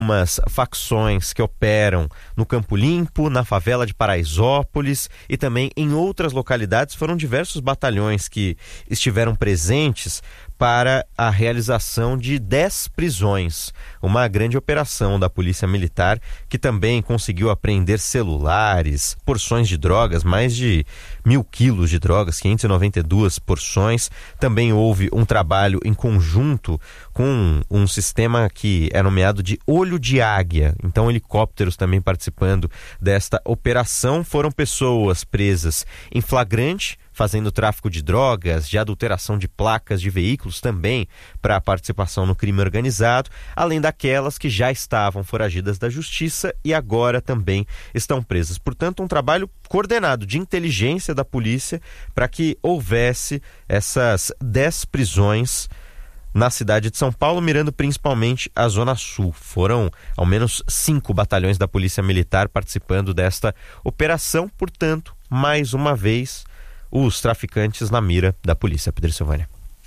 umas facções que operam no Campo Limpo, na favela de Paraisópolis e também em outras localidades. Foram diversos batalhões que estiveram presentes para a realização de 10 prisões, uma grande operação da Polícia Militar que também conseguiu apreender celulares, porções de drogas, mais de 1.000 quilos de drogas, 592 porções. Também houve um trabalho em conjunto com um sistema que é nomeado de Olho de Águia, então helicópteros também participando desta operação. Foram pessoas presas em flagrante, fazendo tráfico de drogas, de adulteração de placas de veículos também para a participação no crime organizado, além daquelas que já estavam foragidas da justiça e agora também estão presas. Portanto, um trabalho coordenado de inteligência da polícia para que houvesse essas 10 prisões na cidade de São Paulo, mirando principalmente a Zona Sul. Foram ao menos 5 batalhões da Polícia Militar participando desta operação. Portanto, mais uma vez, os traficantes na mira da polícia. Pedro Silvânia.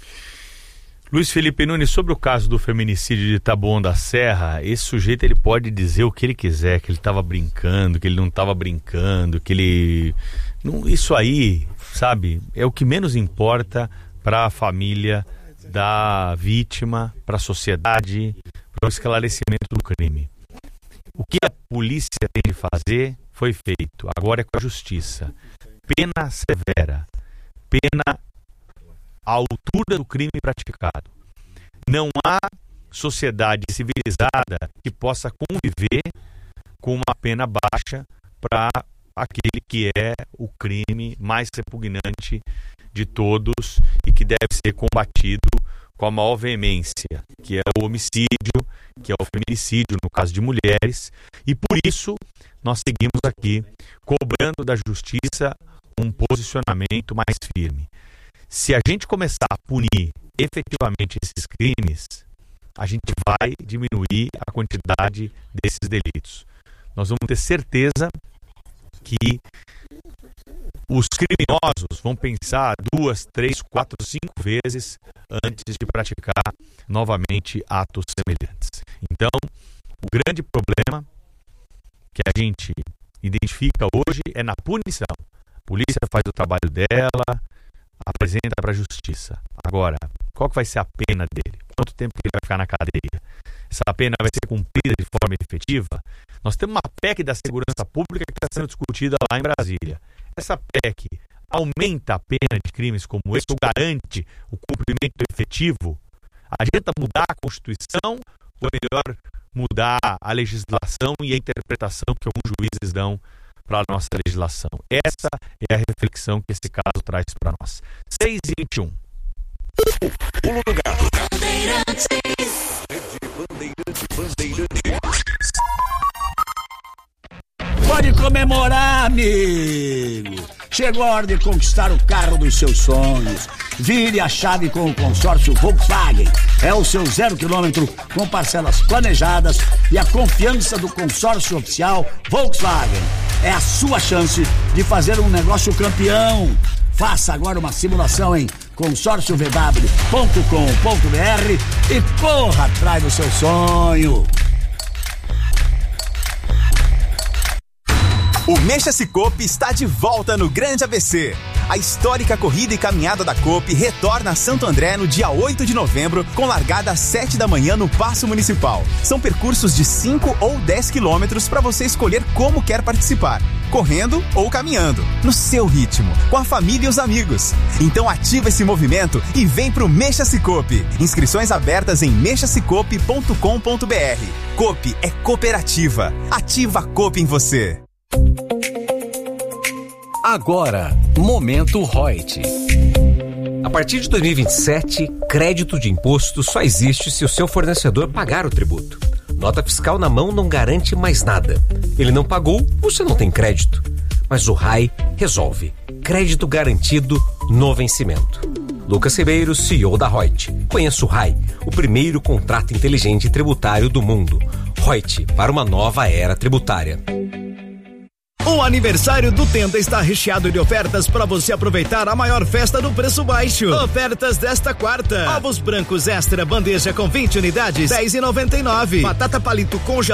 Luiz Felipe Nunes, sobre o caso do feminicídio de Taboão da Serra, esse sujeito ele pode dizer o que ele quiser, que ele estava brincando, que ele não estava brincando, que ele... Isso aí, sabe, é o que menos importa para a família da vítima, para a sociedade, para o esclarecimento do crime. O que a polícia tem de fazer foi feito, agora é com a justiça. Pena severa, pena à altura do crime praticado. Não há sociedade civilizada que possa conviver com uma pena baixa para aquele que é o crime mais repugnante de todos e que deve ser combatido com a maior veemência, que é o homicídio, que é o feminicídio, no caso de mulheres, e por isso nós seguimos aqui cobrando da justiça um posicionamento mais firme. Se a gente começar a punir efetivamente esses crimes, a gente vai diminuir a quantidade desses delitos. Nós vamos ter certeza que os criminosos vão pensar 2, 3, 4, 5 vezes antes de praticar novamente atos semelhantes. Então, o grande problema que a gente identifica hoje é na punição. A polícia faz o trabalho dela, apresenta para a justiça. Agora, qual que vai ser a pena dele? Quanto tempo ele vai ficar na cadeia? Essa pena vai ser cumprida de forma efetiva? Nós temos uma PEC da segurança pública que está sendo discutida lá em Brasília. Essa PEC aumenta a pena de crimes como esse ou garante o cumprimento efetivo? Adianta mudar a Constituição ou é melhor mudar a legislação e a interpretação que alguns juízes dão para a nossa legislação? Essa é a reflexão que esse caso traz para nós. 6h21. Pulo do gato. Pode comemorar, amigo! Chegou a hora de conquistar o carro dos seus sonhos. Vire a chave com o consórcio Volkswagen. É o seu 0 km com parcelas planejadas e a confiança do consórcio oficial Volkswagen. É a sua chance de fazer um negócio campeão. Faça agora uma simulação em consórciovw.com.br e corra atrás do seu sonho. O Mexa Cicobi está de volta no Grande ABC. A histórica corrida e caminhada da Coop retorna a Santo André no dia 8 de novembro, com largada às 7 da manhã no Paço Municipal. São percursos de 5 ou 10 quilômetros para você escolher como quer participar, correndo ou caminhando, no seu ritmo, com a família e os amigos. Então ativa esse movimento e vem pro Mexa Cicobi. Inscrições abertas em mexacicobi.com.br. Coop é cooperativa. Ativa a Coop em você. Agora, Momento Reut. A partir de 2027, crédito de imposto só existe se o seu fornecedor pagar o tributo. Nota fiscal na mão não garante mais nada. Ele não pagou, você não tem crédito. Mas o RAI resolve. Crédito garantido no vencimento. Lucas Ribeiro, CEO da Reut. Conheça o RAI, o primeiro contrato inteligente tributário do mundo. Reut, para uma nova era tributária. O aniversário do Tenda está recheado de ofertas para você aproveitar a maior festa do preço baixo. Ofertas desta quarta: ovos brancos extra bandeja com 20 unidades, R$10,99. Batata palito congelada